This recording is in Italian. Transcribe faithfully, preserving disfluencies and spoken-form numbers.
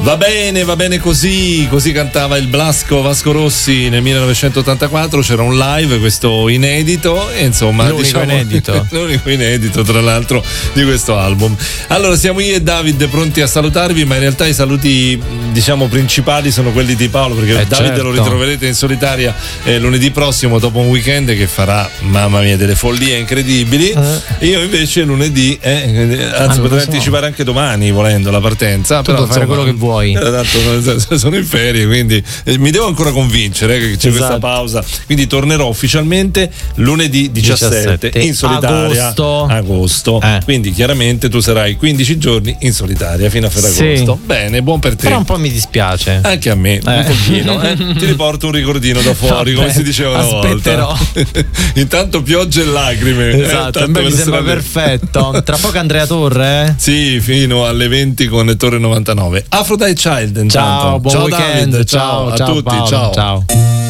Va bene, va bene così, così cantava il Blasco Vasco Rossi nel millenovecentottantaquattro, c'era un live, questo inedito, e insomma l'unico diciamo, inedito. l'unico inedito tra l'altro di questo album. Allora siamo io e David pronti a salutarvi, ma in realtà i saluti diciamo principali sono quelli di Paolo, perché eh David certo. lo ritroverete in solitaria eh, lunedì prossimo dopo un weekend che farà, mamma mia, delle follie incredibili. Eh. Io invece lunedì, eh, anzi ah, potrei so. anticipare anche domani volendo la partenza, tu però puoi fare quello che vuoi. Tanto sono in ferie, quindi mi devo ancora convincere che c'è esatto. questa pausa, quindi tornerò ufficialmente lunedì diciassette, diciassette. in solitaria agosto, agosto. Eh. Quindi chiaramente tu sarai quindici giorni in solitaria fino a Ferragosto. Sì. Bene, buon per te. Però un po' mi dispiace anche a me, eh. un pochino eh. ti riporto un ricordino da fuori. Vabbè, come si diceva una aspetterò. volta. Intanto pioggia e lacrime, esatto, eh, a me mi sembra le... perfetto. Tra poco Andrea Torre, eh? Sì, fino alle venti con Torre novantanove. Aphrodite Child, ciao, buon ciao weekend, David, ciao, ciao a ciao tutti, Paolo, ciao. ciao.